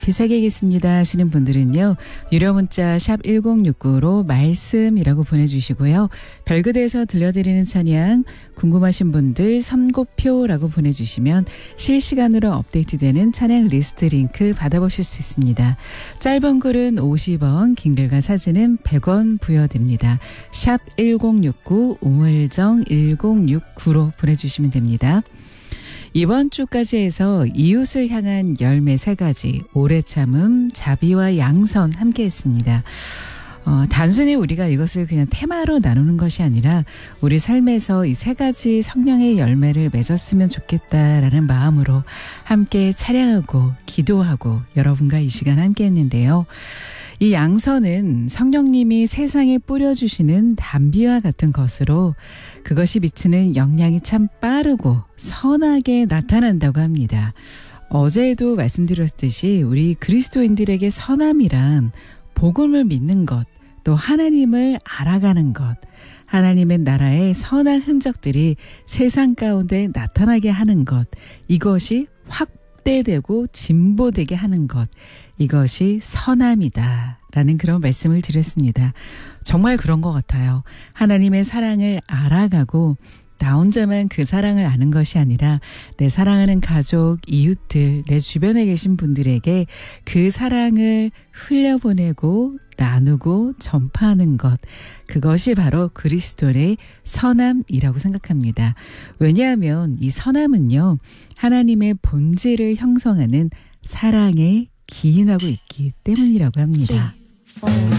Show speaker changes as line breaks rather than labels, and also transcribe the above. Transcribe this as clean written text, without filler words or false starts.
비사계겠습니다 하시는 분들은요. 유료 문자 샵 1069로 말씀이라고 보내주시고요. 별그대에서 들려드리는 찬양 궁금하신 분들 선고표라고 보내주시면 실시간으로 업데이트되는 찬양 리스트 링크 받아보실 수 있습니다. 짧은 글은 50원, 긴 글과 사진은 100원 부여됩니다. 샵 1069, 우물정 1069로 보내주시면 됩니다. 이번 주까지 해서 이웃을 향한 열매 3가지, 오래 참음, 자비와 양선 함께 했습니다. 단순히 우리가 이것을 그냥 테마로 나누는 것이 아니라 우리 삶에서 이 3가지 성령의 열매를 맺었으면 좋겠다라는 마음으로 함께 찬양하고 기도하고 여러분과 이 시간 함께 했는데요. 이 양선은 성령님이 세상에 뿌려주시는 담비와 같은 것으로 그것이 미치는 영향이 참 빠르고 선하게 나타난다고 합니다. 어제도 말씀드렸듯이 우리 그리스도인들에게 선함이란 복음을 믿는 것, 또 하나님을 알아가는 것, 하나님의 나라의 선한 흔적들이 세상 가운데 나타나게 하는 것, 이것이 확대되고 진보되게 하는 것, 이것이 선함이다 라는 그런 말씀을 드렸습니다. 정말 그런 것 같아요. 하나님의 사랑을 알아가고 나 혼자만 그 사랑을 아는 것이 아니라 내 사랑하는 가족, 이웃들, 내 주변에 계신 분들에게 그 사랑을 흘려보내고 나누고 전파하는 것, 그것이 바로 그리스도의 선함이라고 생각합니다. 왜냐하면 이 선함은요, 하나님의 본질을 형성하는 사랑에 기인하고 있기 때문이라고 합니다.